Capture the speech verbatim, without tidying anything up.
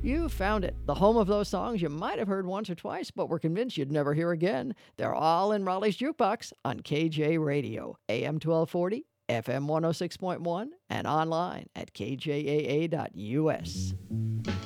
You found it, the home of those songs you might have heard once or twice, but were convinced you'd never hear again. They're all in Raleigh's Jukebox on K J Radio, A M twelve forty, F M one oh six point one, and online at k j a a dot u s.